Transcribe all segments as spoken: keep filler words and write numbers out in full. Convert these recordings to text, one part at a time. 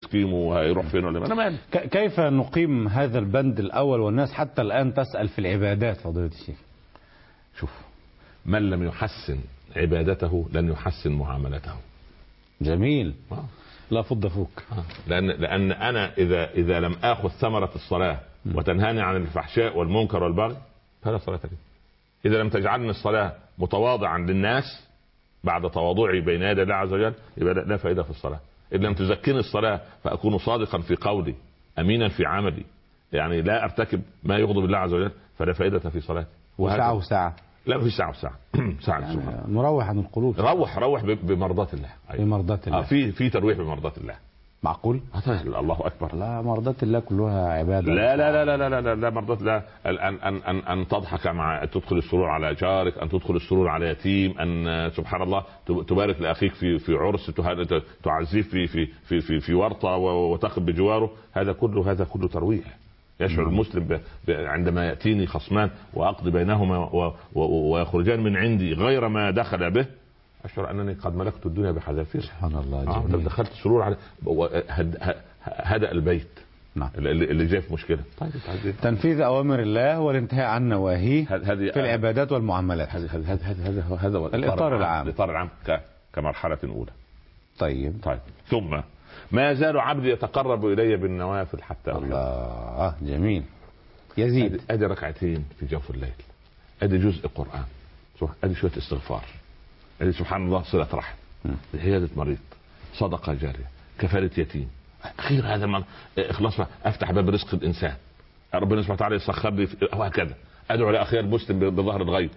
سكيمو وهيروح فين ولا انا مالي. كيف نقيم هذا البند الاول والناس حتى الان تسأل في العبادات فضيلة الشيخ؟ شوف، من لم يحسن عبادته لن يحسن معاملته. جميل. آه. لا فض فوك. آه. لان لان انا اذا اذا لم اخذ ثمرة الصلاة وتنهاني عن الفحشاء والمنكر والبغي فلا صلاة لي. اذا لم تجعلني الصلاة متواضعا للناس بعد تواضعي بين يدي الله عز وجل يبقى لا فائدة في الصلاة. إن لم تزكني الصلاة فأكون صادقا في قولي أمينا في عملي، يعني لا أرتكب ما يغضب الله عز وجل فلا فائدة في صلاتي. وساعة وساعة لا في ساعة وساعة ساعة يعني نروح عن القلوب. روح روح بمرضاة الله. أيوة. بمرضاة الله. آه في في ترويح بمرضاة الله. معقول؟ الله أكبر. لا مرضاة الله كلها عبادة. لا لا لا لا لا لا, لا, لا مرضاة الله. أن أن أن أن تضحك مع تدخل السرور على جارك، أن تدخل السرور على يتيم، أن سبحان الله تبارك لأخيك في في عرس، تعزيه في في في في, في ورطة وتقف بجواره. هذا كله هذا كله ترويح. يشعر المسلم عندما يأتيني خصمان وأقضي بينهما ويخرجان من عندي غير ما دخل به، أشعر أنني قد ملكت الدنيا بحذافيرها. سبحان الله. آه دخلت سرور على هدأ البيت. نعم. اللي جاي في مشكلة. طيب طيب. تنفيذ أوامر الله والانتهاء عن نواهيه في العبادات والمعاملات. هذا هذا هذا هذا الإطار العام. الإطار العام كمرحلة أولى. طيب طيب ثم ما يزال عبدي يتقرب إلي بالنوافل حتى أحبه. الله جميل. يزيد. أدي ركعتين في جوف الليل، أدي جزء قرآن، أدي شوية استغفار، أدي سبحان الله صلة رحم، عيادة مريض، صدقة جارية، كفالة يتيم. أخير هذا المن... إخلاص أفتح باب رزق الإنسان، ربنا سبحانه وتعالى يسخر لي وهكذا. أدعو لأخي المسلم بظهر الغيب،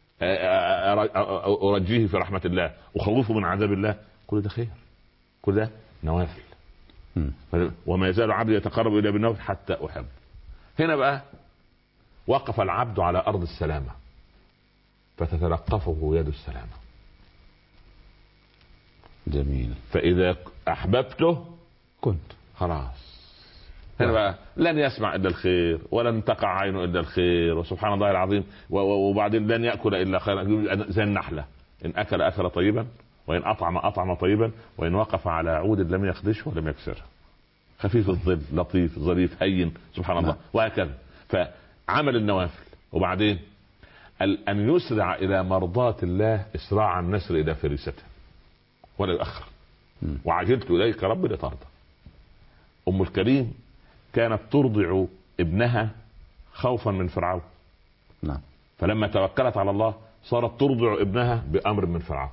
أرجيه في رحمة الله، أخوفه من عذاب الله. كل ده خير، كل ده نوافل. وما يزال عبدي يتقرب إلي بالنوافل حتى أحب. هنا بقى وقف العبد على أرض السلامة فتتلقفه يد السلامة. جميل. فإذا أحببته كنت خلاص. هنا بقى لن يسمع إلا الخير ولن تقع عينه إلا الخير، وسبحان الله العظيم. وبعدين لن يأكل إلا خيرا، زي النحلة، إن أكل أكل طيبا، وإن أطعم أطعم طيبا، وإن وقف على عود لم يخدشه ولم يكسره. خفيف الظل، لطيف ظريف هين، سبحان الله. وهكذا فعمل النوافل. وبعدين أن يسرع إلى مرضاة الله إسراع النسر إلى فريسته ولا يؤخر. وعجلت إليك رب لترضى. أم الكريم كانت ترضع ابنها خوفا من فرعون. نعم. فلما توكلت على الله صارت ترضع ابنها بأمر من فرعون.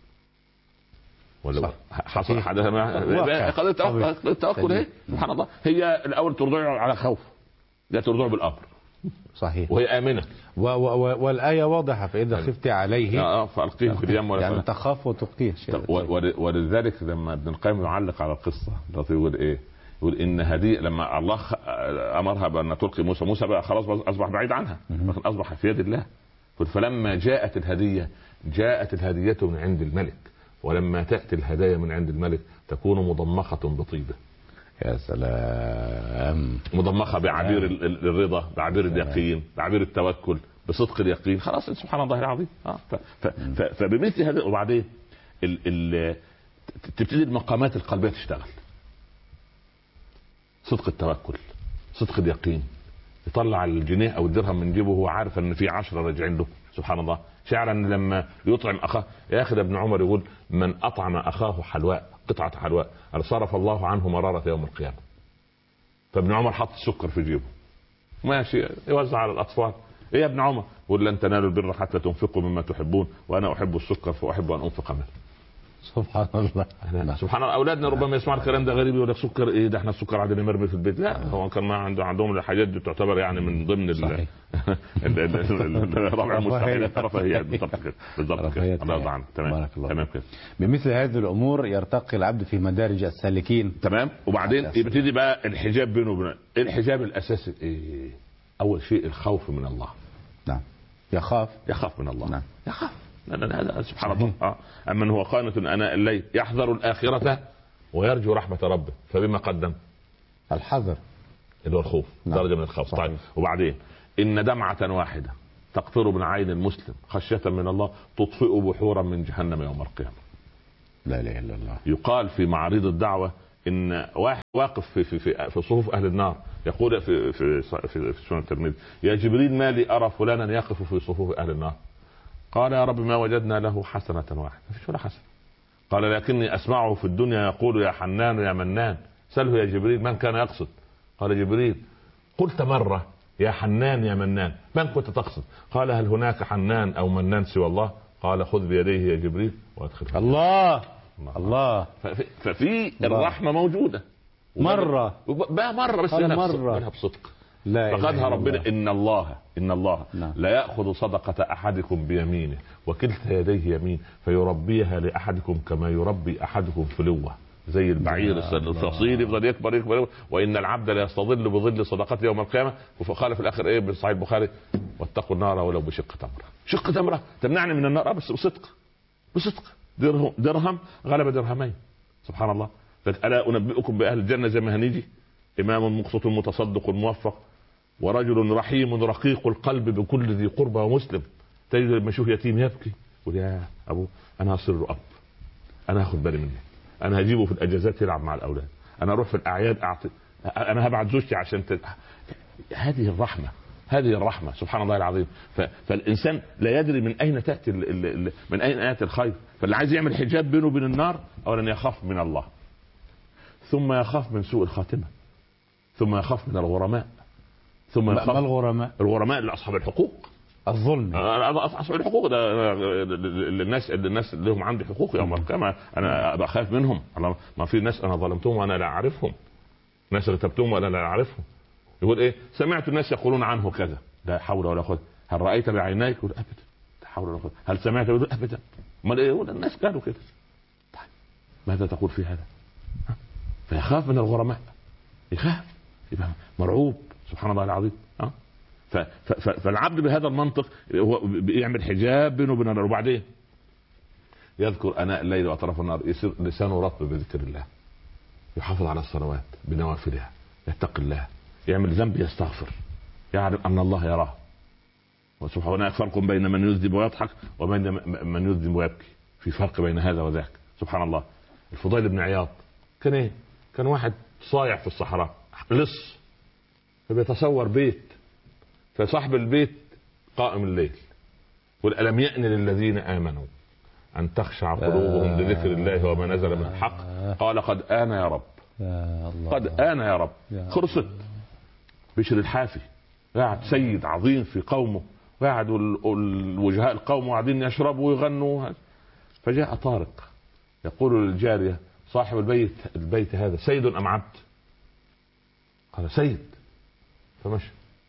ولا حصل حدث ما قضية التوكل هي سبحان الله. هي الأول ترضع على خوف، لا ترضع بالأمر. صحيح. وهي آمنة. و و والآية واضحة، فإذا خفت عليه اه فألقيه في اليم ولا يعني تخاف وتبقيه. ولذلك لما ابن القيم يعلق على القصة يقول ايه؟ يقول ان هدي لما الله امرها بان تلقي موسى، موسى بقى خلاص اصبح بعيد عنها، لكن اصبح في يد الله. فلما جاءت الهدية جاءت الهدية من عند الملك، ولما تأتي الهدايا من عند الملك تكون مضمخة بطيبة. يا سلام. مضمخة بعبير الرضا، بعبير اليقين، بعبير التوكل، بصدق اليقين. خلاص سبحان الله العظيم. آه. فبمثل هذا. وبعدين ال ال تبتدي المقامات القلبية تشتغل. صدق التوكل، صدق اليقين، يطلع الجنيه او الدرهم من جيبه وهو عارف ان في عشرة راجعين له. سبحان الله. شعرا لما يطعم اخاه، ياخذ ابن عمر يقول من اطعم اخاه حلواء، قطعة حلواء، صرف الله عنه مرارة يوم القيامة. فابن عمر حط السكر في جيبه ماشي يوزع على الاطفال. ايه يا ابن عمر؟ يقول لن تنالوا البر حتى تنفقوا مما تحبون وانا احب السكر فاحب ان انفق منه. سبحان الله. سبحان الله. اولادنا ربما يسمعوا الكلام ده غريب، يقول لك سكر ايه ده، احنا السكر عندنا مرمي في البيت. لا هو كان ما عنده عندهم الحاجات دي تعتبر يعني من ضمن الرابع المستحيلات، رفاهيات. بالضبط كده بالضبط كده. الله يرضى عنك. تمام تمام كده. بمثل هذه الامور يرتقي العبد في مدارج السالكين. تمام. وبعدين يبتدي بقى الحجاب بينه وبين الحجاب الاساسي ايه؟ اول شيء الخوف من الله. نعم. يخاف يخاف من الله. نعم. يخاف. لا لا هذا سبحان الله. آه. أمن هو قانت أناء الليل يحذر الآخرة ويرجو رحمة ربه فبما قدم الحذر اللي هو الخوف. نعم. درجة من الخوف. طيب. وبعدين إن دمعة واحدة تقطر من عين المسلم خشية من الله تطفئ بحورا من جهنم يوم القيامة. لا إله إلا الله. يقال في معارض الدعوة ان واحد واقف في في في, في صفوف اهل النار يقول في في في, في سنن الترمذي: يا جبريل ما لي ارى فلانا يقف في صفوف اهل النار؟ قال: يا رب ما وجدنا له حسنه واحده، ما فيش ولا حسنه. قال: لكني اسمعه في الدنيا يقول: يا حنان يا منان. سأله يا جبريل من كان يقصد؟ قال جبريل: قلت مرة يا حنان يا منان، من كنت تقصد؟ قال: هل هناك حنان أو منان سوى الله؟ قال: خذ بيديه يا جبريل وادخله. الله الله. ففي, ففي الرحمة موجودة مرة بقى مرة بس مرة بصدق. فقدها ربنا: إن الله إن الله لا, لا يأخذ صدقة أحدكم بيمينه وكلتا يديه يمين فيربيها لأحدكم كما يربي أحدكم فلوة، زي البعير الفصيل يفضل يكبر يكبر. وإن العبد لا يستظل بظل صدقته يوم القيامة. وقال في الآخر إيه بالصحيح البخاري: واتقوا النار ولو بشق تمرة. شق تمرة تمنعني من النار بس بصدق بصدق. درهم درهم غلب درهمين. سبحان الله. ألا أنبئكم بأهل الجنة زي ما هنيجي: إمام مقسط متصدق موفق، ورجل رحيم رقيق القلب بكل ذي قربى ومسلم. تجد المشوه يتيم يبكي يقول: يا أبو أنا هصير له أب، أنا هاخد بالي منه، أنا هجيبه في الأجازات يلعب مع الأولاد، أنا أروح في الأعياد أعطي، أنا هبعت زوجتي عشان ت... هذه الرحمة هذه الرحمة سبحان الله العظيم. ف... فالإنسان لا يدري من أين تأتي ال... ال... من أين يأتي الخير. فاللي عايز يعمل حجاب بينه وبين النار أولا يخاف من الله، ثم يخاف من سوء الخاتمة، ثم يخاف من الغرماء، ثم يخاف ما الغرماء؟ الغرماء اللي أصحاب الحقوق، الظلم. أصحاب الحقوق ده الناس الناس اللي هم عندي حقوق يوم القيامة أنا بخاف منهم. ما في ناس أنا ظلمتهم وأنا لا أعرفهم، ناس اغتبتهم وأنا لا أعرفهم. يقول إيه؟ سمعت الناس يقولون عنه كذا، لا حول ولا قوة. هل رأيت بعينيك؟ يقول أبدا. لا حول ولا قوة. هل سمعت؟ يقول أبدا. ما يقول الناس قالوا كده. طيب ماذا تقول في هذا؟ فيخاف من الغرماء، يخاف، يبقى مرعوب. سبحان الله العظيم. ها؟ فالعبد بهذا المنطق هو بيعمل حجاب بينه وبين النار، وبعدين يذكر اناء الليل واطراف النهار، يصير لسانه رطب بذكر الله، يحافظ على الصلوات بنوافلها، يتقي الله، يعمل ذنب يستغفر، يعلم ان الله يراه. وسبحانه هناك فرق بين من يذنب ويضحك وبين من يذنب ويبكي، في فرق بين هذا وذاك. سبحان الله. الفضيل بن عياض كان ايه؟ كان واحد صايع في الصحراء لص، فبيتصور بيت، فصاحب البيت قائم الليل يقول: ألم يأن للذين آمنوا أن تخشع قلوبهم لذكر الله وما نزل من الحق؟ قال: قد آن يا رب، قد آن يا رب. خلصت. بشر الحافي قاعد سيد عظيم في قومه، قاعد الوجهاء القوم قاعدين يشربوا ويغنوا، فجاء طارق يقول للجارية صاحب البيت البيت هذا سيد أم عبد؟ قال: سيد. فمشي.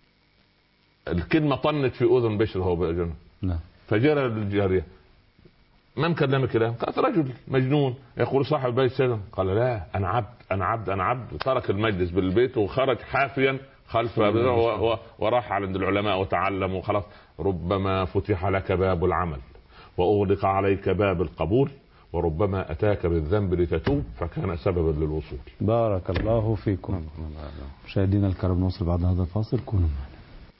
الكلمة طنت في أذن بشر هو بأجنه. نعم. فجرى للجارية: من كلمك كلام؟ قالت: رجل مجنون يقول صاحب البيت سيد. قال: لا، أنا عبد أنا عبد أنا عبد. ترك المجلس بالبيت وخرج حافيا خلف وراح عند العلماء وتعلم وخلاص. ربما فتح لك باب العمل وأغلق عليك باب القبول، وربما أتاك بالذنب لتتوب فكان سببا للوصول. بارك الله فيكم. مشاهدينا الكرام، نوصل بعد هذا الفاصل، كونوا معنا.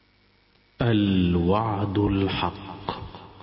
الوعد الحق.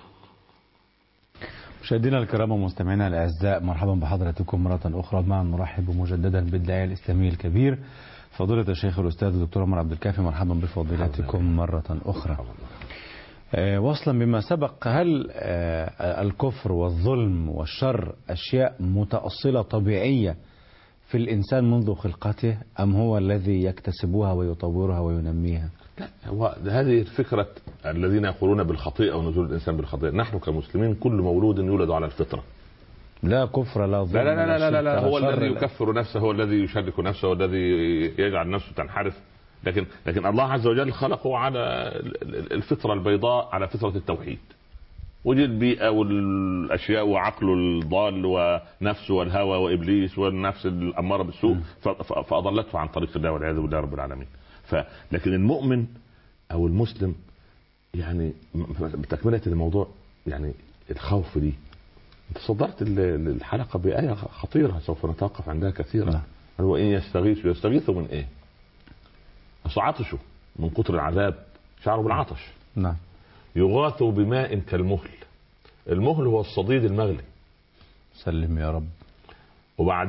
مشاهدينا الكرام ومستمعينا الاعزاء، مرحبا بحضراتكم مره اخرى. معا نرحب مجددا بالداعيه الاسلامي الكبير فضيله الشيخ الاستاذ الدكتور عمر عبد الكافي. مرحبا بفضيلتكم مره اخرى. أه وصلا بما سبق، هل أه الكفر والظلم والشر اشياء متاصله طبيعيه في الانسان منذ خلقته، ام هو الذي يكتسبها ويطورها وينميها؟ لا، هو هذه فكرة الذين يقولون بالخطيئة ونزول الإنسان بالخطيئة. نحن كمسلمين كل مولود يولد على الفطرة، لا كفر لا ظلم. لا لا لا لا, لا, لا هو الذي يكفر نفسه، هو الذي يشرك نفسه، هو الذي يجعل نفسه تنحرف. لكن لكن الله عز وجل خلقه على الفطرة البيضاء، على فطرة التوحيد. ودي البيئة والأشياء وعقله الضال ونفسه والهوى وإبليس والنفس الأمارة بالسوء فأضلته عن طريق الله والعياذ بالله رب العالمين. لكن المؤمن او المسلم يعني بتكمله الموضوع، يعني الخوف دي، تصدرت الحلقه بايه خطيره سوف نتوقف عندها كثيرا. هو ان يستغيث يستغيثوا من ايه؟ عطشوا من كتر العذاب، شعروا بالعطش. نعم. يغاثوا بماء كالمهل. المهل هو الصديد المغلي. سلم يا رب. وبعدين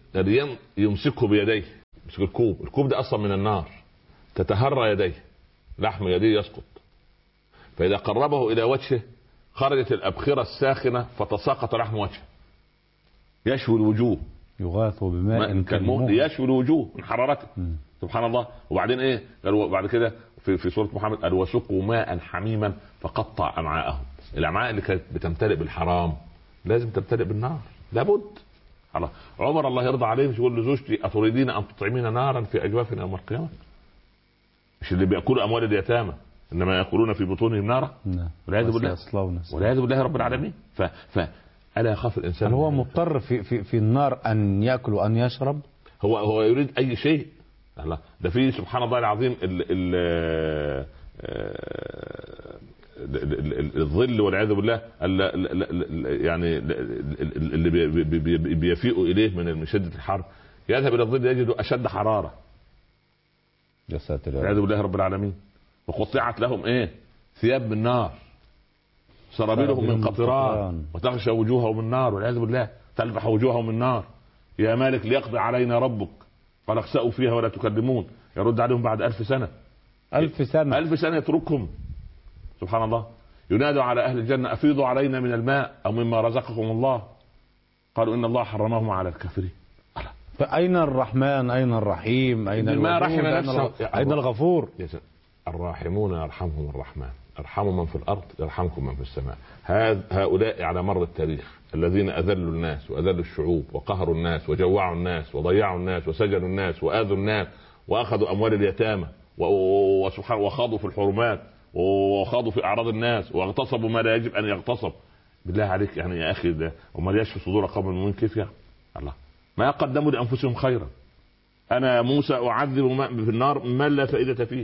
يمسكه بيديه، يمسك الكوب، الكوب ده اصلا من النار، تتهرى يديه، لحم يديه يسقط، فاذا قربه الى وجهه خرجت الابخره الساخنه فتساقط لحم وجهه، يشوي الوجوه، يغاث بماء كالمهل، يشوي الوجوه من حرارته. م. سبحان الله. وبعدين ايه قالوا بعد كده في في سوره محمد؟ قال وسقوا ماء حميما فقطع امعاءهم. الامعاء اللي كانت بتمتلئ بالحرام لازم تمتلئ بالنار، لابد. الله. عمر الله يرضى عليه مش يقول لزوجتي اتريدين ان تطعمين نارا في اجوافنا يوم القيامه؟ مش اللي بياكلوا اموال اليتامى انما ياكلون في بطونهم نارا، والعياذ بالله، والعياذ بالله رب العالمين. ف ف الا يخاف الانسان. هل هو مضطر في في في النار ان ياكل وان يشرب؟ هو هو يريد اي شيء. الله. ده في سبحان الله العظيم ال ال الظل والعياذ بالله يعني اللي بيفيئوا اليه من شده الحر يذهب الى الظل يجد اشد حراره. يا ساتر، والعياذ بالله رب العالمين. وقطعت لهم ايه؟ ثياب من نار، سرابيلهم من قطران، وتغشى وجوههم من نار، والعياذ بالله، تلفح وجوههم من نار. يا مالك ليقضي علينا ربك قال اخسأوا فيها ولا تكلمون. يرد عليهم بعد ألف سنة، ألف سنة، ألف سنة يتركهم. سبحان الله. ينادوا على أهل الجنة أفيضوا علينا من الماء أو مما رزقكم الله، قالوا إن الله حرمهم على الكافرين. فأين الرحمن؟ أين الرحيم؟ أين الودود؟ رحم نفسه. أين الغفور؟ الراحمون يرحمهم الرحمن، ارحموا من في الأرض يرحمكم من في السماء. هؤلاء على مر التاريخ الذين أذلوا الناس وأذلوا الشعوب وقهروا الناس وجوعوا الناس وضيعوا الناس وسجنوا الناس وآذوا الناس وأخذوا أموال اليتامى وسبحان وخاضوا في الحرمات وخاضوا في أعراض الناس واغتصبوا ما لا يجب أن يغتصب. بالله عليك يعني يا أخي، ده وما يشفي صدور قوم المؤمنين كيف يا الله؟ ما قدموا لأنفسهم خيرا. أنا موسى أعذب في النار من لا فائدة فيه.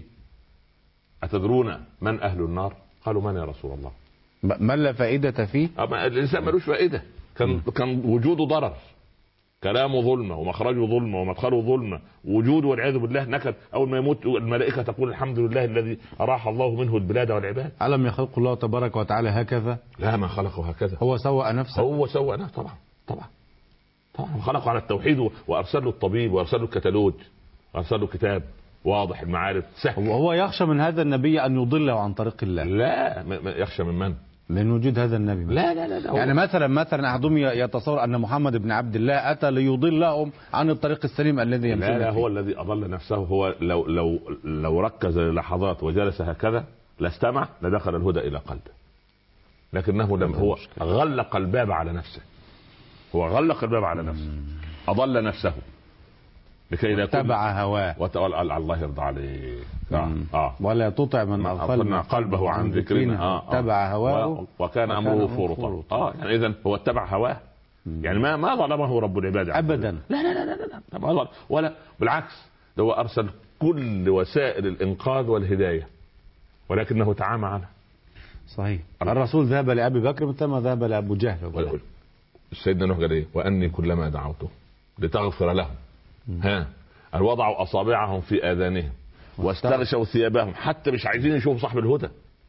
أتدرون من أهل النار؟ قالوا من يا رسول الله؟ من لا فائدة فيه؟ الإنسان ملوش فائدة، كان كان وجوده ضرر، كلامه ظلمة ومخرجه ظلمة ومدخله ظلمة، وجوده والعياذ بالله نكد. أول ما يموت الملائكة تقول الحمد لله الذي أراح الله منه البلاد والعباد. ألم يخلق الله تبارك وتعالى هكذا؟ لا، ما خلقه هكذا. هو سوى نفسه، هو سوى نفسه طبعا طبعا طبعا. خلقه على التوحيد وأرسل له الطبيب وأرسل له الكتالوج وأرسل له كتاب واضح المعارف سهل. وهو يخشى من هذا النبي أن يضله عن طريق الله؟ لا، يخشى من من؟ من وجود هذا النبي. لا لا لا, لا يعني مثلا مثلا أحدهم يتصور أن محمد بن عبد الله أتى ليضلهم عن الطريق السليم الذي يمشي. لا لا، هو الذي أضل نفسه. هو لو لو لو ركز للحظات وجلس هكذا لاستمع لدخل الهدى إلى قلبه، لكنه لم. هو غلق الباب على نفسه، هو غلق الباب على نفسه، أضل نفسه لكي لا تبع هواه. وتولى الله يرضى عليه. آه. ولا تطع من أغفلنا قلبه عن ذكرنا آه. تبع هواه وكان أمره فرطا. اه يعني إذن هو اتبع هواه. يعني ما ما ظلمه رب العباد أبدا. لا لا لا لا لا ولا بالعكس، ده هو أرسل كل وسائل الإنقاذ والهداية ولكنه تعامى عنها. صحيح. الرسول ذهب لأبي بكر مثل ذهب لأبو جهل. سيدنا نوح قال ايه؟ وأني كلما دعوته لتغفر لهم ها أن وضعوا أصابعهم في آذانهم واستغشوا ثيابهم، حتى مش عايزين يشوفوا صاحب الهدى.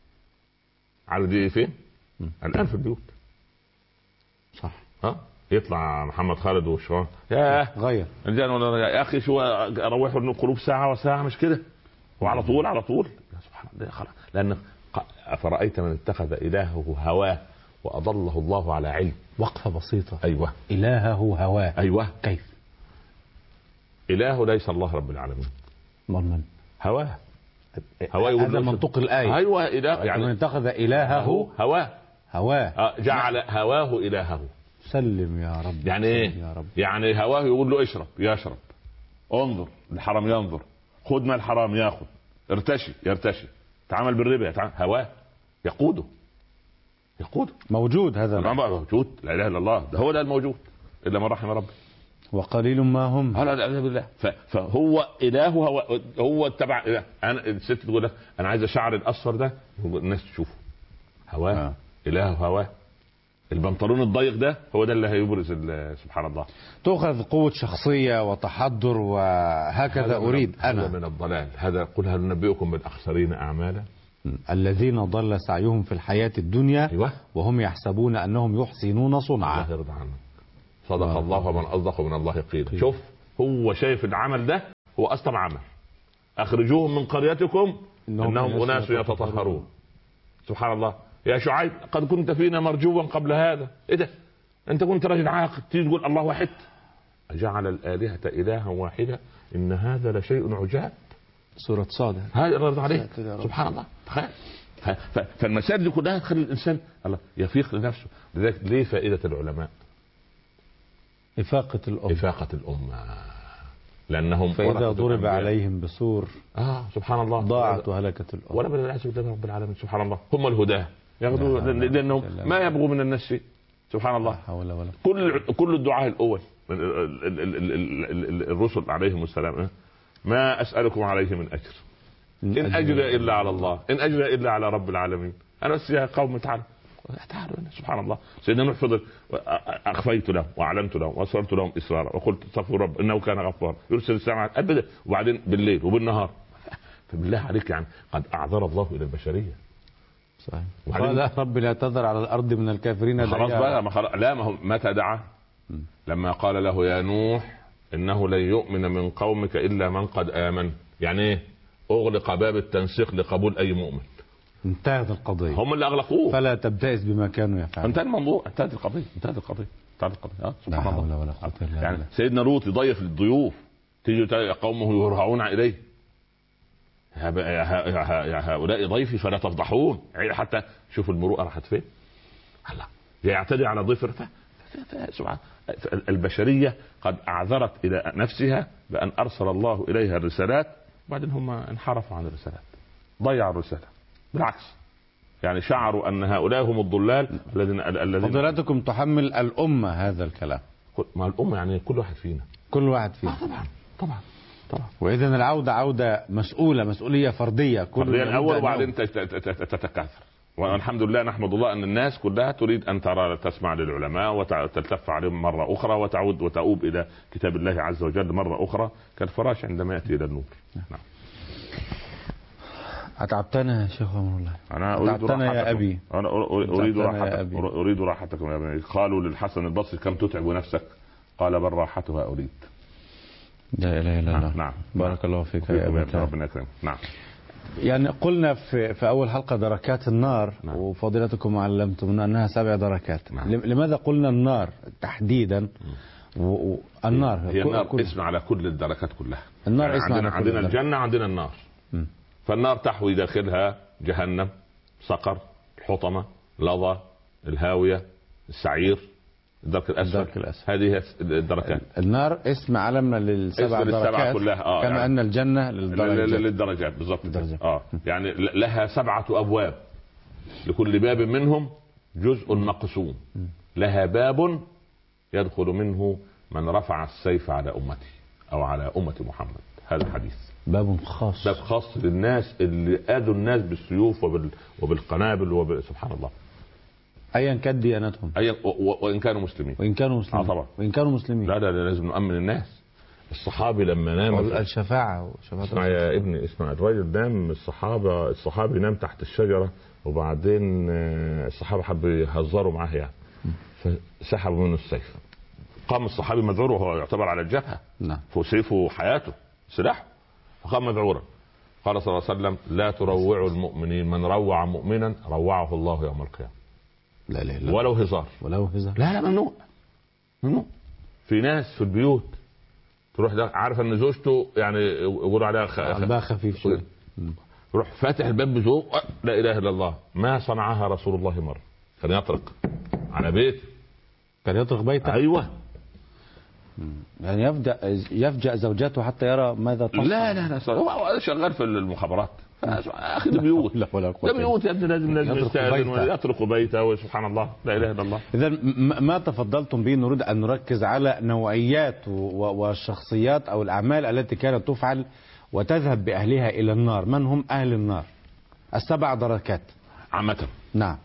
عارف دي فين؟ الآن في البيوت. صح. ها يطلع محمد خالد والشباب يا غير يا أخي شو روحوا القلوب ساعة وساعة مش كده، وعلى طول على طول. سبحان الله خلاص. لأن أفرأيت من اتخذ إلهه هواه وأضله الله على علم. وقفة بسيطة. أيوة. إلهه هواه. أيوة. كيف؟ إله ليس الله رب العالمين. من هواه. هواه هذا منطق الآية. أيوة. إله يعني من اتخذ إلهه هواه هواه جعل هواه إلهه. سلم يا رب. يعني إيه؟ يا رب. يعني هواه يقول له اشرب يشرب، انظر الحرام ينظر، خذ ما الحرام ياخذ، ارتشي يرتشي، تعامل بالربا يتعامل. هواه يقوده يقوده. موجود هذا موجود. لا إله إلا الله، ده هو ده الموجود إلا من رحم ربي وقليل ما هم. هذا بالله. فهو إله هو هو تبع إله. أنا الست تقول لك أنا عايز شعر الأصفر ده الناس تشوفه هواه. آه. إله هواه. البنطلون الضيق ده هو ده اللي هيبرز سبحان الله. تأخذ قوة شخصية وتحضر وهكذا أريد أنا. هذا من الضلال. هذا قل هل ننبئكم بالأخسرين أعمالا الذين ضل سعيهم في الحياة الدنيا. أيوة. وهم يحسبون أنهم يحسنون صنعا. الله يرضى عنك. صدق آه. الله ومن أصدق من الله قيل. شوف هو شايف العمل ده هو أصلا عمل. أخرجوهم من قريتكم إنهم, إنهم أناس يتطهرون. سبحان الله. يا شعيب قد كنت فينا مرجوا قبل هذا. إيه ده؟ أنت كنت راجل عاقل تيجي تقول الله واحد؟ أجعل الآلهة إلها واحدة إن هذا لشيء عجاب. سورة صاد هذا الرد عليه. سبحان الله. تخيل. فالمسائل دي كلها تخلي الإنسان الله يفيق لنفسه. لذلك ليه فائدة العلماء؟ إفاقة الأمة. إفاقة الأمة. لأنهم فإذا ضرب عليهم بسور آه سبحان الله ضاعت وهلكت الأمة. ولا بل العزو قدام رب العالمين. سبحان الله. هم الهداه ياخذوا لأنهم ما يبغوا من الناس شيء. سبحان الله. ولا ولا. كل كل الدعاء الأول الرسل عليهم السلام ما أسألكم عليه من أجر إن أجر إلا على الله إن أجر إلا على رب العالمين. أنا بس يا قوم تعالوا تعالوا. سبحان الله. سيدنا نوح فضل أخفيت لهم وأعلنت لهم وأسررت لهم إسرارا وقلت استغفروا رب إنه كان غفارا يرسل السماء أبدا وبعدين بالليل وبالنهار. فبالله عليك يعني قد أعذر الله إلى البشرية. صحيح. قال رب لا تذر على الأرض من الكافرين خلاص بقى ما خلاص. لا ما هو متى دعا؟ لما قال له يا نوح إنه لن يؤمن من قومك إلا من قد آمن. يعني إيه؟ أغلق باب التنسيق لقبول أي مؤمن. انتهت القضية. هم اللي أغلقوه. فلا تبتئس بما كانوا يفعلون. انتهى الموضوع. انتهت القضية. انتهت القضية. انتهت القضية. آه سبحان الله. ولا قوة إلا يعني بالله. سيدنا لوط يضيف للضيوف تيجي قومه يرهعون إليه هؤلاء ضيفي فلا تفضحون. حتى شوفوا المروءة راحت فين. الله يعتدي على ضيف رفع. سبحان البشرية قد أعذرت إلى نفسها بأن أرسل الله إليها الرسالات وبعدين هم انحرفوا عن الرسالات ضيعوا الرسالة. بالعكس يعني شعروا أن هؤلاء هم الضلال الذين الذين فضيلتكم تحمل الأمة هذا الكلام. ما الأمة يعني كل واحد فينا. كل واحد فينا. آه طبعا طبعا طبعا. وإذن العودة عودة مسؤولة مسؤولية فردية. كل فردية الأول وبعدين تتكاثر. والحمد لله نحمد الله أن الناس كلها تريد أن ترى تسمع للعلماء وتلتف عليهم مرة أخرى وتعود وتؤوب إلى كتاب الله عز وجل مرة أخرى كالفراش عندما يأتي إلى النور. نعم. أتعبتنا يا شيخ أمر الله. أنا أريد راحتكم يا أبي. أنا أريد راحتكم. أريد راحتكم يا ابني. قالوا للحسن البصري كم تتعب نفسك؟ قال بل راحتها أريد. لا إله إلا الله. نعم. بارك الله فيك يا أبي. ربنا يكرمك. نعم. يعني قلنا في في أول حلقة دركات النار. نعم. وفضيلتكم علمتمنا أنها سبع دركات. نعم. لماذا قلنا النار تحديدا؟ والنار هي النار كل... اسم على كل الدركات كلها. النار يعني اسم عندنا, على كل عندنا الجنة عندنا النار. م. فالنار تحوي داخلها جهنم صقر الحطمة لظى الهاوية السعير الدرك الأسفل. الدرك الأسفل هذه الدركات. النار اسم علمنا للسبع دركات كلها. آه كما يعني أن الجنة للدرجات, للدرجات بالضبط. آه يعني لها سبعة أبواب لكل باب منهم جزء مقسوم. لها باب يدخل منه من رفع السيف على أمتي أو على أمة محمد. هذا الحديث باب خاص باب خاص للناس اللي آذوا الناس بالسيوف وبال... وبالقنابل وب... سبحان الله ايا كانت ديانتهم أي... و... وان كانوا مسلمين وان كانوا مسلمين آه طبعا وان كانوا مسلمين لا لا, لا لازم نؤمن الناس. الصحابي لما نام الشفاعة وشفاعة اسمع يا ابني اسمع الراجل نام الصحابة الصحابي نام تحت الشجرة وبعدين الصحابة حبوا يهزروا معاه يعني فسحبوا منه السيف. قام الصحابي مذعور وهو يعتبر على الجبهة. نعم. فسيفه حياته سلاح فقام مذعورا. قال صلى الله عليه وسلم لا تروعوا المؤمنين من روع مؤمنا روعه الله يوم القيامة. لا لا لا ولو هزار ولو هزار لا لا ممنوع ممنوع. في ناس في البيوت تروح ده عارف ان زوجته يعني يقولوا عليها خ... قلبها خفيف شويه روح فاتح الباب بذوق لا اله الا الله ما صنعها رسول الله مره. كان يطرق على بيته كان يطرق بيته ايوه يعني يفجأ يفجأ زوجاته حتى يرى ماذا تصنع. لا لا لا هو شغال في المخابرات اخذ بيوت لا ولا قوه. بيوت يا ابني لازم لازم يستأذن ويطرق بيته وسبحان الله لا اله الا الله. اذا ما تفضلتم به نريد ان نركز على نوعيات والشخصيات او الاعمال التي كانت تفعل وتذهب باهلها الى النار. من هم اهل النار؟ السبع دركات عامه. نعم.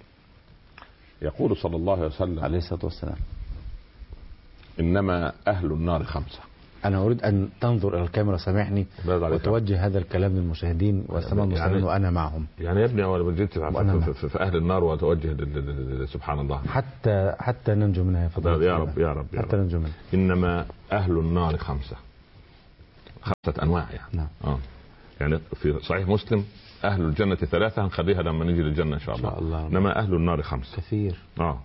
يقول صلى الله عليه وسلم عليه الصلاه والسلام انما اهل النار خمسه. أنا أريد أن تنظر إلى الكاميرا سامحني وتوجه هذا الكلام للمشاهدين والسماء المسلمين يعني وأنا معهم. يعني يا ابني أول جيت في, في, في أهل النار وأتوجه سبحان الله حتى حتى ننجو منها يا فضيلة يا رب يا رب يا حتى رب. ننجو منها. إنما أهل النار خمسة خمسة أنواع يعني. نعم. آه. يعني في صحيح مسلم أهل الجنة ثلاثة هنخليها لما نيجي للجنة إن شاء الله, شاء الله. إنما أهل النار خمسة كثير. آه.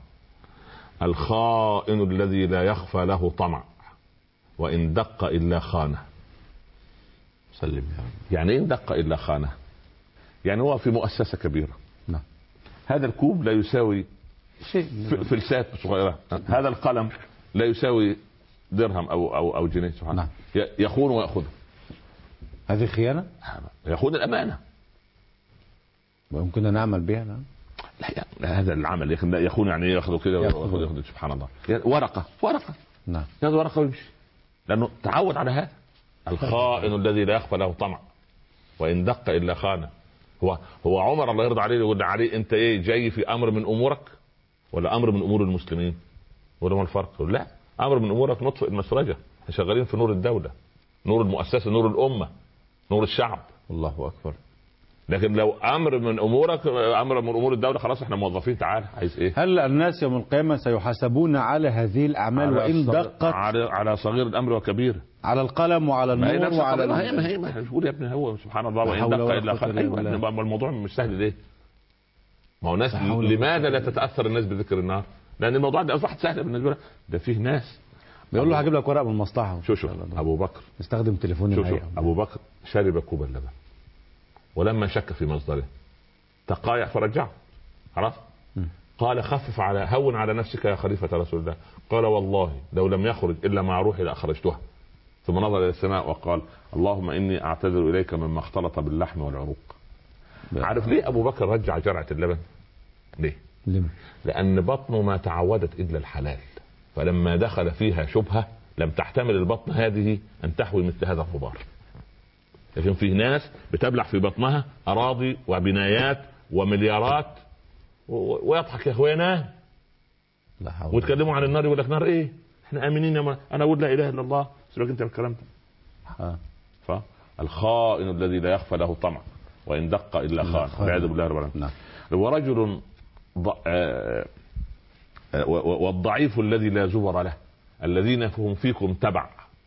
الخائن الذي لا يخفى له طمع وإن دق إلا خانه. سلم. يعني إن دق إلا خانه يعني هو في مؤسسة كبيرة. نعم. هذا الكوب لا يساوي شيء فلسات صغيرة. هذا القلم لا يساوي درهم أو أو أو جنيه سبحان الله. نعم. يخون ويأخذه. هذه خيانة. يخون الأمانة. ويمكن نعمل بها. نعم. لا هذا العمل يخون يعني ياخذوا كده وياخذوا ياخذوا سبحان الله. ورقة ورقة. نعم. هذا ورقة ويمشي لأنه تعود على هذا. الخائن الذي لا يخفى له طمع وإن دق إلا خانه. هو هو عمر الله يرضى عليه يقول عليه أنت إيه جاي في أمر من أمورك ولا أمر من أمور المسلمين؟ ولا ما الفرق؟ لا أمر من أمورك نطفئ المسرجة. شغالين في نور الدولة نور المؤسسة نور الأمة نور الشعب. الله أكبر. لكن لو امر من امورك امر من امور الدوله خلاص احنا موظفين تعال عايز ايه. هل الناس يوم القيامه سيحاسبون على هذه الاعمال وان دقت على على صغير الامر وكبير على القلم وعلى النور وعلى ما هي ما هي ما هي يا ابني هو سبحان الله وان دق الا خير. ايوه الموضوع مش سهل ليه؟ ما هو ناس لماذا لا تتاثر الناس بذكر النار؟ لان الموضوع ده اصبح سهل بالنسبه له. ده فيه ناس بيقول له هجيب لك ورق من المصلحه. شوف شوف ابو بكر استخدم تليفون الهيئه. ابو بكر شرب كوب اللبن ولما شك في مصدره تقايع فرجعه خلاص. قال خفف على هون على نفسك يا خليفة رسول الله. قال والله لو لم يخرج إلا مع روحي لأخرجتها. ثم نظر إلى السماء وقال اللهم إني أعتذر إليك مما اختلط باللحم والعروق. عارف ليه أبو بكر رجع جرعة اللبن؟ ليه؟ ليه؟ لأن بطنه ما تعودت إلا الحلال فلما دخل فيها شبهة لم تحتمل البطن هذه أن تحوي مثل هذا الغبار. لكن في ناس بتبلع في بطنها أراضي وبنايات ومليارات ويضحك يا اخوانا ويتكلموا عن النار يقول لك نار ايه احنا امنين يا انا اقول لا اله الا الله سيبك انت بالكلام ده. فالخائن الذي لا يخفى له طمع وان دق الا خان والعياذ بالله رب العالمين. ورجل ض... والضعيف الذي لا زبر له الذين هم فيكم تبع.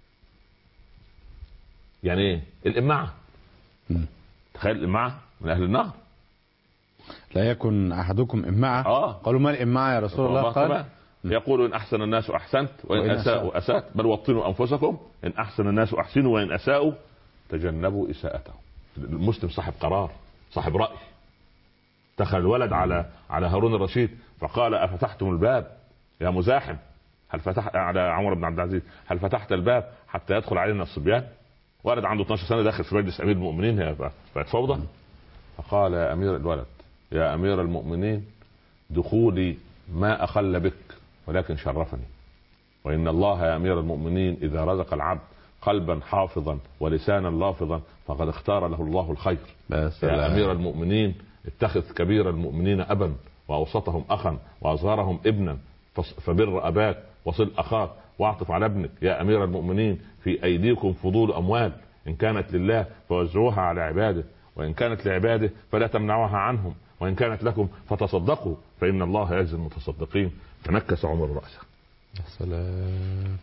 يعني ايه الامعه؟ تخيل الامعه من اهل النار. لا يكن احدكم امعه. آه. قالوا ما الامعه يا رسول الله؟ قال يقول ان احسن الناس احسنت وان اساءوا اسات بل وطنوا انفسكم ان احسن الناس احسنوا وان اساءوا تجنبوا اساءتهم. المسلم صاحب قرار صاحب راي. دخل الولد على على هارون الرشيد فقال افتحتم الباب يا مزاحم هل فتحت على عمر بن عبد العزيز هل فتحت الباب حتى يدخل علينا الصبيان؟ ولد عنده اثناشر سنه داخل في مجلس امير المؤمنين هي بقت فوضى. فقال يا امير الولد يا امير المؤمنين دخولي ما اخل بك ولكن شرفني وان الله يا امير المؤمنين اذا رزق العبد قلبا حافظا ولسانا لافظا فقد اختار له الله الخير. يا امير المؤمنين اتخذ كبير المؤمنين ابا واوسطهم اخا واصغرهم ابنا فبر اباك وصل اخاك واعطف على ابنك. يا امير المؤمنين في ايديكم فضول اموال ان كانت لله فوزعوها على عباده وان كانت لعباده فلا تمنعوها عنهم وان كانت لكم فتصدقوا فان الله يجزي المتصدقين. فنكس عمر راسه. يا سلام.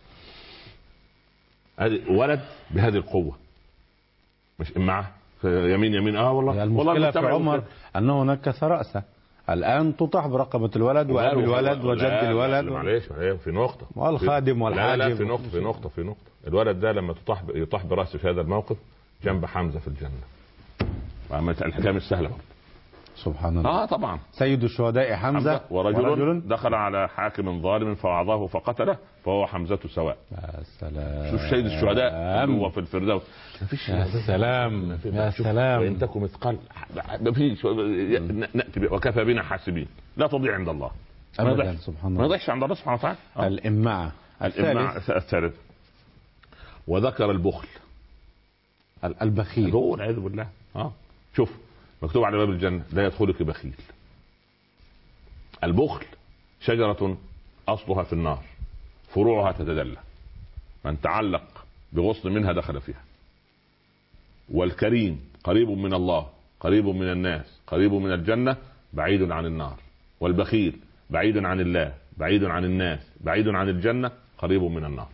هذه ولد بهذه القوه مش امعه يمين يمين اه والله. المشكله في عمر انه نكس راسه. الان تطاح برقبه الولد وابي الولد وجد الولد معلش في نقطه والخادم والحاجب. لا لا في نقطه في نقطه في نقطه الولد ده لما تطاح يطاح براسه في هذا الموقف جنب حمزه في الجنه. الحكايه مش سهله. سبحان الله. اه طبعا سيد الشهداء حمزه, حمزة ورجل, ورجل دخل على حاكم ظالم فوعظه فقتله فهو حمزه سواء. يا سلام. شوف سيد الشهداء هو في الفردوس. يا سلام يا سلام. وان تكن مثقال ما فيش ناتي وكفى بنا حاسبين لا تضيع عند الله ابدا. سبحان الله ما يضيعش عند الله سبحانه وتعالى. آه. الامعه الامعه الثالث. وذكر البخل البخيل هو والعياذ بالله. اه شوف مكتوب على باب الجنة لا يدخلك بخيل. البخل شجرة أصلها في النار فروعها تتدلى. من تعلق بغصن منها دخل فيها. والكريم قريب من الله، قريب من الناس، قريب من الجنة، بعيد عن النار. والبخيل بعيد عن الله، بعيد عن الناس، بعيد عن الجنة، قريب من النار.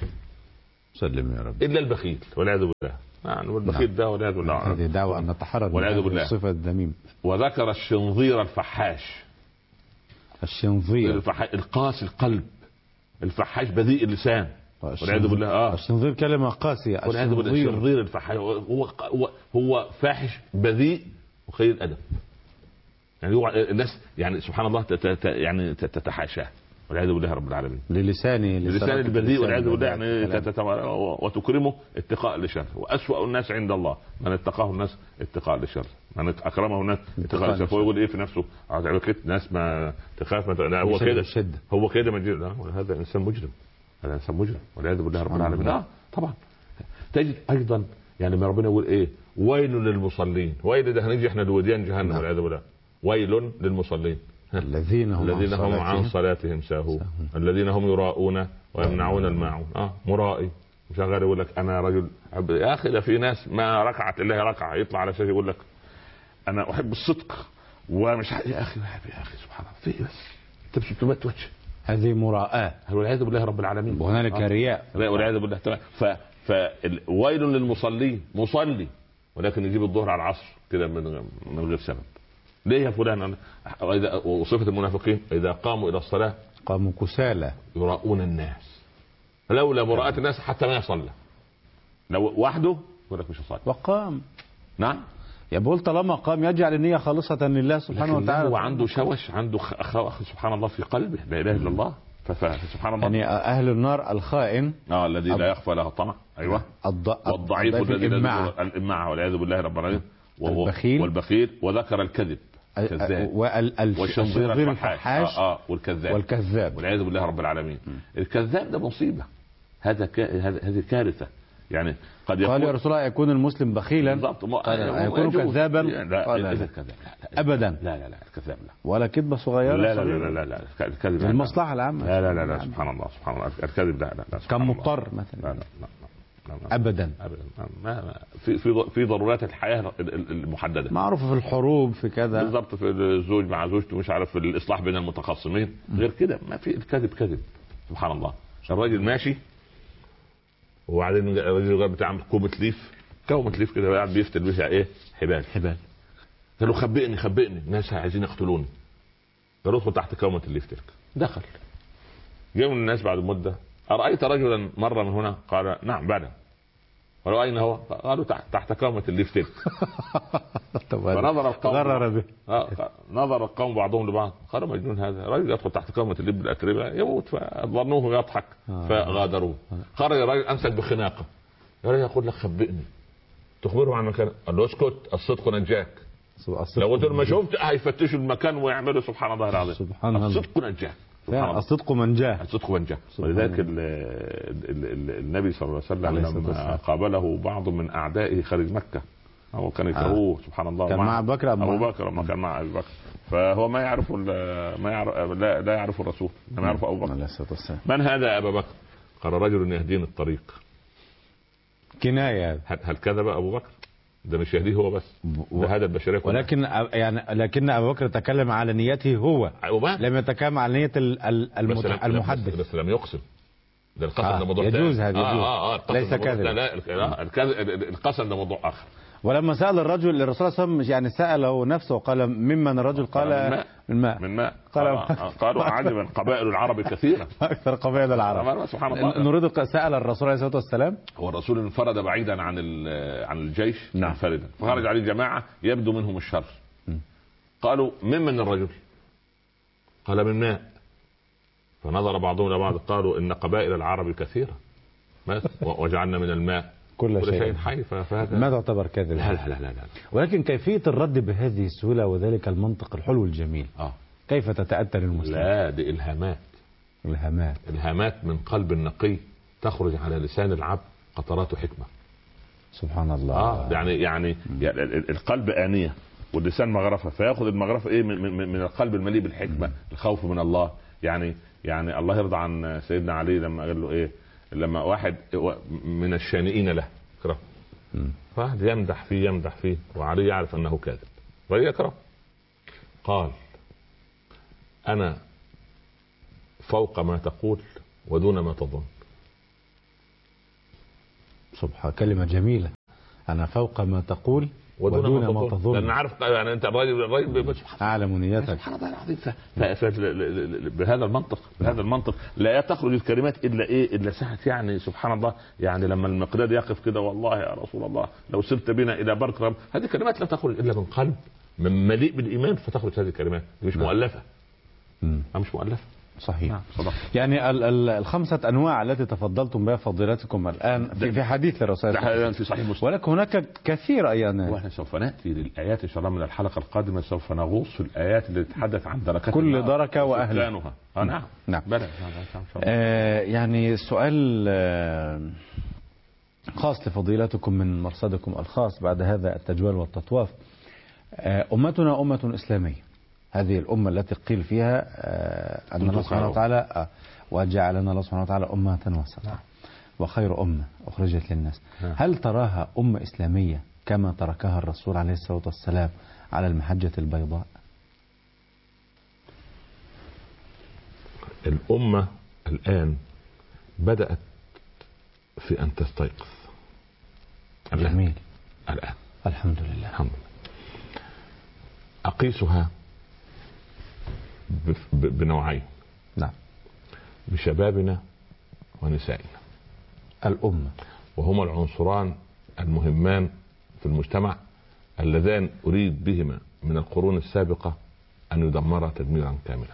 سلم يا رب. إلا البخيل والعياذ بالله. يعني والبخيل ده والعياذ بالله. هذه دعوة أن نتحرر من الصفة الذميمة. وذكر الشنظير الفحاش. الشنظير الفح... القاسي القلب، الفحاش بذيء اللسان والعياذ بالله. اه الشنظير كلمة قاسية. والعياذ بالله. الشنظير الفحاش هو هو هو فاحش بذيء وقليل الأدب. يعني هو الناس يعني سبحان الله تت... يعني تتحاشاه والعياذ بالله رب العالمين. للسانه لسان البذيء والعياذ بالله يعني تت... وتكرمه اتقاء لشر. وأسوأ الناس عند الله من اتقاه الناس اتقاء لشر، من اكرمه الناس اتقاء لشر. هو يقول ايه في نفسه؟ ناس ما تخاف ما هو كده هو كده مجرم. هذا انسان مجرم، هذا انسان مجرم والعياذ بالله رب العالمين. اه طبعا. تجد ايضا يعني ما ربنا يقول ايه؟ ويل للمصلين. ويل ده هنيجي احنا لوديان جهنم والعياذ بالله. ويل للمصلين الذين هم, الذين هم عن صلاتهم ساهون، الذين هم يراءون ويمنعون الماعون. اه مرائي مشغل يقول لك انا رجل. يا اخي ده في ناس ما ركعت الا ركعه يطلع على شيء يقول لك انا احب الصدق ومش ح... يا اخي يا اخي سبحان الله في بس انت مش بتمت وجه. هذه مراءة والعياذ بالله رب العالمين. وهنالك آه. رياء والعياذ بالله. ف فويل للمصلين، مصلي ولكن يجيب الظهر على العصر كده من من غير سبب. ليه يا فلان؟ وصفة المنافقين إذا قاموا إلى الصلاة قاموا كسالى يراؤون الناس. لولا مراءة الناس حتى ما يصلى. لو وحده يقول لك مش هصلي. وقام. نعم. يقول طالما قام يجعل النية خالصة لله سبحانه وتعالى. هو عنده شوش، عنده أخ سبحان الله في قلبه لا إله إلا الله. فسبحان الله. يعني أهل النار الخائن اه الذي لا يخفى له طمع. أيوه. الض... والضعيف الذي الإمعة والعياذ بالله رب العالمين. والبخيل والبخيل وذكر الكذب والشنظير الفحاش آه آه والكذاب والكذاب والعياذ بالله رب العالمين. م. الكذاب ده مصيبة. هذا ك... هذه كارثة. يعني قد يقول قال يا رسول الله يكون المسلم بخيلا يكون كذابا. لا لا لا ابدا. لا لا لا الكذاب لا ولا كذبة صغيرة. لا لا لا لا لا الكذب المصلحة العامة. لا لا لا لا سبحان الله سبحان الله الكذب لا لا كم مضطر مثلا. لا لا لا ابدا ابدا. ما في في في ضرورات الحياه المحدده معروفه في الحروب في كذا بالضبط، في الزوج مع زوجته مش عارف، في الاصلاح بين المتخاصمين. غير كده ما في. الكذب كذب سبحان الله. الراجل ماشي وبعدين الراجل بتاع كومه ليف كومه ليف كده قاعد بيفتل بيها ايه حبال حبال قالوا خبئني خبئني الناس عايزين يقتلوني. قالوا ادخل تحت كومه الليف تلك. دخل جاء من الناس بعد مده أرأيت رجلا مر من هنا؟ قال نعم بعد. قالوا أين هو؟ قالوا تحت كومة الليف تلك. فنظر القوم غرر به. آه نظر القوم بعضهم لبعض قالوا مجنون هذا رجل يدخل تحت كومة الليف بالأتربة يموت. فظنوه يضحك فغادروه. خرج الرجل أمسك بخناقه يا رجل يقول لك خبئني تخبره عن مكان. قال له اسكت الصدق نجاك. لو قلت له ما شفت هيفتشوا المكان ويعملوا سبحان الله العظيم. سبحان الله. الصدق نجاك. الصدق من جاه. الصدق من جاه. ولذلك النبي صلى الله عليه وسلم لما قابله بعض من اعدائه خارج مكه هو كان يكرهوه سبحان الله. كان مع بكر ابو بكر ما كان مع ابي بكر. فهو ما يعرف ما يعرف لا, لا يعرف الرسول ما يعرف ابو بكر. من هذا ابا بكر؟ قال رجل يهديني الطريق. كنايه. هل كذب ابو بكر؟ ده مش يهديه هو بس، ده هذا البشريه كلها. ولكن يعني لكن ابو بكر تكلم على نيته هو لم يتكلم على نيه المحدث. بس لم يقسم. ده القسم آه ده موضوع يجوز هذا يجوز. آه آه ليس كذب. لا القسم ده موضوع اخر. ولما سأل الرجل الرسول صلى الله عليه وسلم يعني سأله نفسه قال ممن الرجل؟ قال من ماء. من ماء. قال قالوا عجبا قبائل العرب كثيرة. أكثر قبائل العرب. سبحان الله. نريد سأل الرسول عليه الصلاة والسلام. هو الرسول انفرد بعيدا عن عن الجيش. نعم. منفردا فخرج عليه جماعة يبدو منهم الشر. قالوا ممن الرجل؟ قال من ماء. فنظر بعضهم إلى بعض قالوا إن قبائل العرب كثيرة وجعلنا من الماء كل شيء, شيء حي. فهذا ما تعتبر كذب. لا لا لا لا لا. ولكن كيفية الرد بهذه السهولة وذلك المنطق الحلو الجميل آه. كيف تتأتى المسلم؟ لا دي إلهامات. إلهامات إلهامات من قلب النقي تخرج على لسان العبد قطرات حكمة. سبحان الله. آه يعني يعني, يعني القلب آنية واللسان مغرفة فيأخذ المغرفة إيه من, من, من القلب المليء بالحكمة. الخوف من الله. يعني يعني الله يرضى عن سيدنا علي لما قال له إيه لما واحد من الشانئين له كرام، واحد يمدح فيه يمدح فيه وعلي يعرف انه كاذب، رأي كرام قال انا فوق ما تقول ودون ما تظن. سبحان، كلمة جميلة. أنا فوق ما تقول ودون, ودون ما تظن. لأن عارف يعني أنت الراجل الراجل أعلم نيتك. سبحان الله العظيم. بهذا المنطق بهذا المنطق لا تخرج الكلمات إلا إيه إلا ساعة يعني سبحان الله. يعني لما المقداد يقف كده والله يا رسول الله لو سرت بنا إلى بركرم، هذه كلمات لا تخرج إلا من قلب من مليء بالإيمان فتخرج هذه الكلمات، مش مؤلفة. مش مؤلفة. صحيح. نعم. يعني ال ال الخمسة أنواع التي تفضلتم بها فضيلتكم الآن في, في حديث الرسول في صحيح مسلم، ولكن هناك كثير أيضا. واحنا سوف نأتي للآيات إن شاء الله من الحلقة القادمة، سوف نغوص في الآيات اللي تتحدث عن دركات كل دركة وأهلها. آه نعم نعم. آه يعني سؤال آه خاص لفضيلتكم من مرصدكم الخاص بعد هذا التجوال والتطواف. آه أمتنا أمة إسلامية، هذه الأمة التي قيل فيها آه أن الله سبحانه وتعالى آه وجعلنا الله سبحانه وتعالى أمة وسطا وخير أمة أخرجت للناس. هل تراها أمة إسلامية كما تركها الرسول عليه الصلاة والسلام على المحجة البيضاء؟ الأمة الآن بدأت في أن تستيقظ. جميل. الآن الحمد لله. الحمد لله. أقيسها بنوعين. نعم. بشبابنا ونسائنا الأمة، وهما العنصران المهمان في المجتمع اللذان أريد بهما من القرون السابقة أن يدمرا تدميرا كاملا.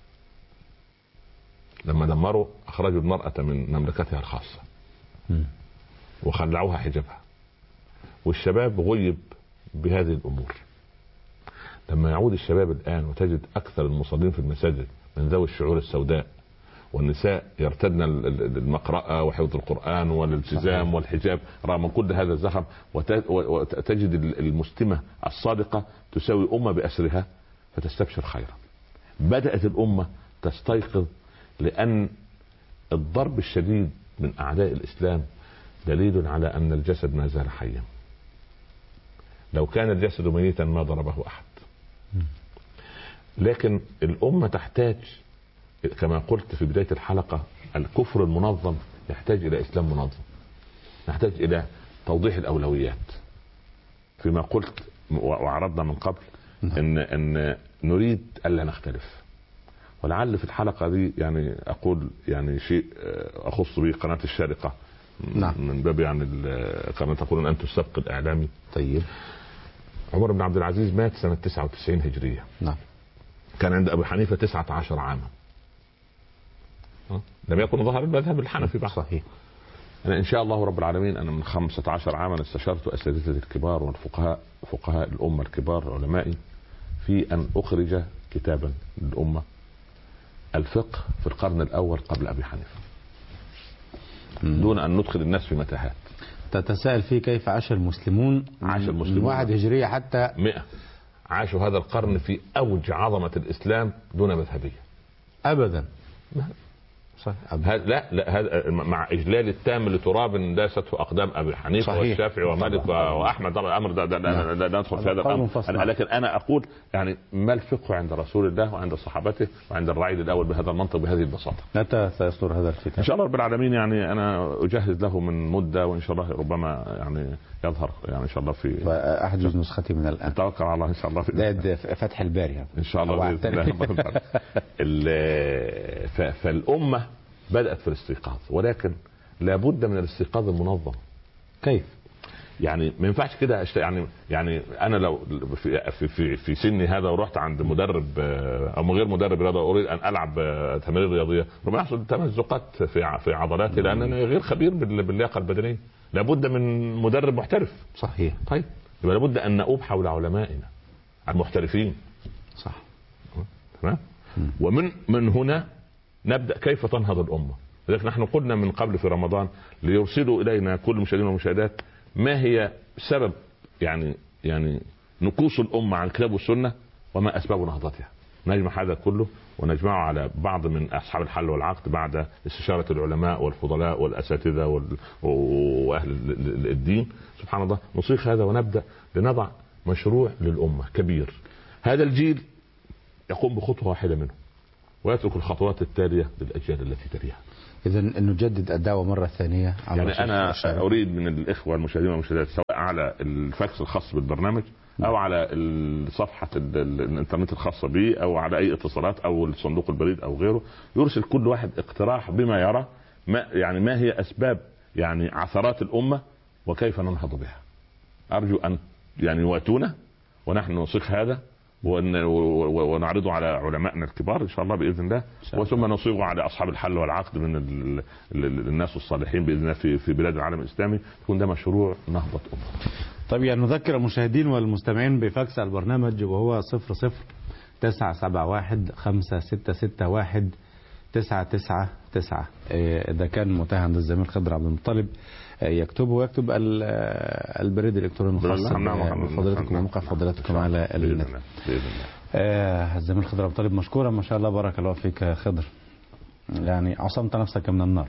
لما دمروا أخرجوا المرأة من مملكتها الخاصة م. وخلعوها حجابها، والشباب غيب بهذه الأمور. لما يعود الشباب الآن وتجد أكثر المصلين في المساجد من ذوي الشعور السوداء، والنساء يرتدن المقرأة وحفظ القرآن والالتزام والحجاب رغم كل هذا الزخم، وتجد المسلمة الصادقة تساوي أمة بأسرها، فتستبشر خيرا. بدأت الأمة تستيقظ، لأن الضرب الشديد من أعداء الإسلام دليل على أن الجسد ما زال حيا. لو كان الجسد ميتا ما ضربه أحد. لكن الأمة تحتاج كما قلت في بداية الحلقة، الكفر المنظم يحتاج إلى إسلام منظم، نحتاج إلى توضيح الأولويات فيما قلت وعرضنا من قبل إن, إن نريد ألا نختلف. ولعل في الحلقة دي يعني أقول يعني شيء أخص به قناة الشارقة. نعم. من باب يعني كما تقولون أنتم السبق الإعلامي. طيب. عمر بن عبد العزيز مات سنة تسعة وتسعين هجرية. نعم. كان عند أبو حنيفة تسعة عشر عاما، لم يكن ظهر المذهب الحنفي بعد. صحيح. أنا إن شاء الله رب العالمين أنا من خمسة عشر عاما استشرت أساتذتي الكبار والفقهاء فقهاء الأمة الكبار علمائي في أن أخرج كتابا للأمة، الفقه في القرن الأول قبل أبي حنيفة، دون أن ندخل الناس في متاهات. تتساءل فيه كيف عاش المسلمون عاش المسلمون من واحد هجرية حتى مئة، عاشوا هذا القرن في أوج عظمة الإسلام دون مذهبية أبدا. هذا لا لا هذا مع إجلال التام لتراب داسته أقدام أبي حنيفة والشافعي ومالك وأحمد. طبعا الأمر ده لا ندخل في هذا الأمر، لكن أنا أقول يعني ما الفقه عند رسول الله وعند صحابته وعند الرعيل الأول بهذا المنطق بهذه البساطة. متى سيصدر هذا الكتاب؟ إن شاء الله رب العالمين. يعني أنا أجهز له من مدة، وإن شاء الله ربما يعني يظهر يعني إن شاء الله في أحجز نسختي من الآن. توكل على الله إن شاء الله في ده فتح الباري إن شاء الله بإذن الله. فالأمة بدأت في الاستيقاظ، ولكن لابد من الاستيقاظ المنظم. كيف؟ يعني ما ينفعش كده يعني يعني انا لو في في في سني هذا ورحت عند مدرب او غير مدرب رياضه اريد ان العب تمارين رياضيه، ربما يحصل تمزقات في في عضلاتي لان انا غير خبير باللياقه البدنيه. لابد من مدرب محترف. صحيح. طيب يبقى لابد ان نؤوب حول علمائنا المحترفين. صح. تمام. ومن من هنا نبدأ كيف تنهض الأمة. لذلك نحن قلنا من قبل في رمضان ليرسلوا إلينا كل مشاهدين ومشاهدات ما هي سبب يعني يعني نكوص الأمة عن الكتاب والسنة وما أسباب نهضتها. نجمع هذا كله ونجمعه على بعض من أصحاب الحل والعقد بعد استشارة العلماء والفضلاء والأساتذة وأهل الدين سبحان الله، نصيغ هذا ونبدأ لنضع مشروع للأمة كبير. هذا الجيل يقوم بخطوة واحدة منه ويترك الخطوات التالية للأجيال التي تليها. إذا نجدد الدعوة مرة ثانية على يعني أنا أريد من الإخوة المشاهدين والمشاهدات سواء على الفاكس الخاص بالبرنامج أو على صفحة الإنترنت الخاصة به أو على أي اتصالات أو صندوق البريد أو غيره، يرسل كل واحد اقتراح بما يرى ما يعني ما هي أسباب يعني عثرات الأمة وكيف ننهض بها. أرجو أن يعني يواتونا ونحن نصيغ هذا ونعرضه على علمائنا الكبار إن شاء الله بإذن الله، وثم نصيغه على أصحاب الحل والعقد من الناس الصالحين بإذن الله في في بلاد العالم الإسلامي، يكون ده مشروع نهضة أمة. طيب يعني نذكر المشاهدين والمستمعين بفاكس البرنامج وهو صفر صفر تسعة سبعة واحد خمسة ستة ستة واحد تسعة تسعة تسعة. ده كان متاح عند الزميل خضر عبد المطلب يكتبه ويكتب البريد الإلكتروني الخاص بفضيلتكم وموقع فضيلتكم على النت. الزميل خضر عبد المطلب مشكورا ما شاء الله بارك الله فيك خضر، يعني عصمت نفسك من النار.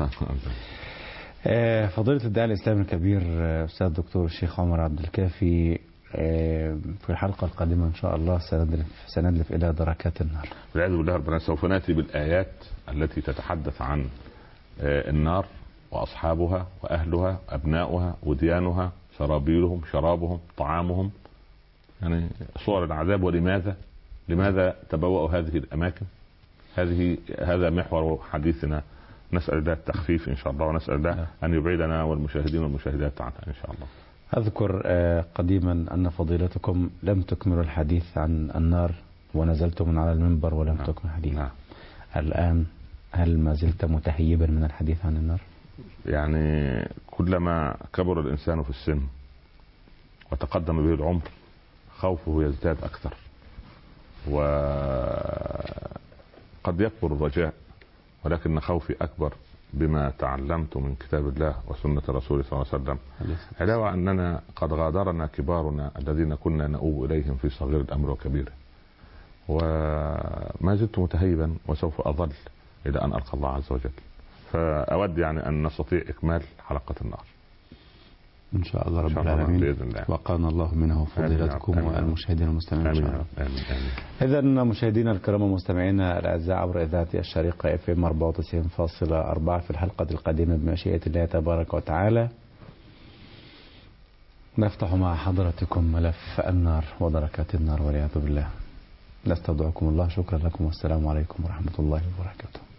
فضيلة الداعية الإسلامي الكبير أستاذ الدكتور الشيخ عمر عبد الكافي، في الحلقة القادمة إن شاء الله سندلف إلى دركات النار والعياذ بالله. ربنا سوف نأتي بالآيات التي تتحدث عن النار وأصحابها وأهلها أبناؤها وديانها سرابيلهم شرابهم طعامهم، يعني صور العذاب ولماذا لماذا تبوأوا هذه الأماكن. هذه هذا محور حديثنا. نسأل الله التخفيف إن شاء الله ونسأل الله أن يبعدنا والمشاهدين والمشاهدات عنها إن شاء الله. أذكر قديما أن فضيلتكم لم تكملوا الحديث عن النار ونزلتم من على المنبر ولم نعم. تكمل الحديث. نعم. الآن هل ما زلت متهيبا من الحديث عن النار؟ يعني كلما كبر الإنسان في السن وتقدم به العمر خوفه يزداد أكثر، وقد يكبر الرجاء، ولكن خوفي أكبر بما تعلمت من كتاب الله وسنة رسوله صلى الله عليه وسلم، علاوة أننا قد غادرنا كبارنا الذين كنا نؤوب إليهم في صغير الأمر وكبيره، وما زلت متهيبا وسوف أظل إلى أن ألقى الله عز وجل. فأود يعني أن نستطيع إكمال حلقة النار إن شاء الله رب العالمين، وقانا الله منه فضيلتكم والمشاهدين والمستمعين إن شاء الله. إذا مشاهدينا الكرام ومستمعينا الأعزاء عبر إذاعة الشريقة اف ام أربعة وتسعين فاصلة أربعة في الحلقة القادمة بمشيئة الله تبارك وتعالى نفتح مع حضراتكم ملف النار ودركات النار والعياذ بالله. نستودعكم الله، شكرا لكم والسلام عليكم ورحمة الله وبركاته.